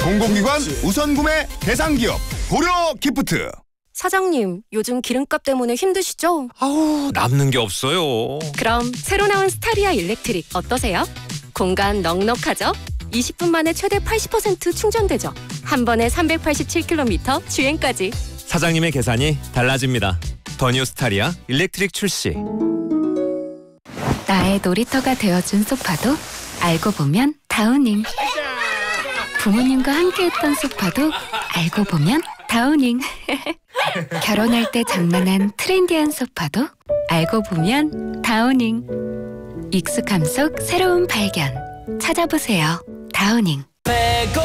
공공기관 우선구매 대상기업 고려기프트. 사장님, 요즘 기름값 때문에 힘드시죠? 아우, 남는 게 없어요. 그럼 새로 나온 스타리아 일렉트릭 어떠세요? 공간 넉넉하죠? 20분 만에 최대 80% 충전되죠? 한 번에 387km 주행까지. 사장님의 계산이 달라집니다. 더 뉴 스타리아 일렉트릭 출시. 나의 놀이터가 되어준 소파도 알고 보면 다우닝. 부모님과 함께했던 소파도 알고 보면 다우닝. 결혼할 때 장만한 트렌디한 소파도 알고 보면 다우닝. 익숙함 속 새로운 발견. 찾아보세요. 다우닝.